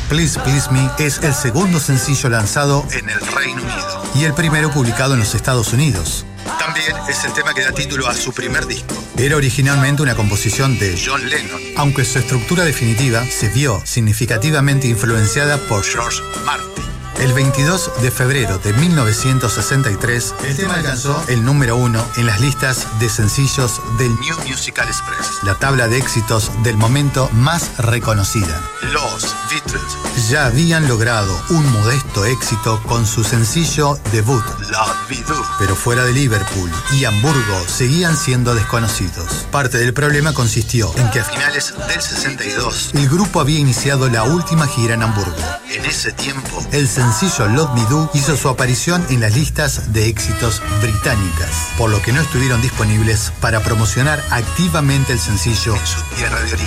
Please Please Me es el segundo sencillo lanzado en el Reino Unido y el primero publicado en los Estados Unidos. También es el tema que da título a su primer disco. Era originalmente una composición de John Lennon, aunque su estructura definitiva se vio significativamente influenciada por George Martin. El 22 de febrero de 1963, el tema alcanzó el número 1 en las listas de sencillos del New Musical Express, la tabla de éxitos del momento más reconocida. Los Beatles ya habían logrado un modesto éxito con su sencillo debut, Love Me Do, pero fuera de Liverpool y Hamburgo seguían siendo desconocidos. Parte del problema consistió en que a finales del 62, el grupo había iniciado la última gira en Hamburgo. En ese tiempo, el sencillo Love Me Do hizo su aparición en las listas de éxitos británicas, por lo que no estuvieron disponibles para promocionar activamente el sencillo en su tierra de origen.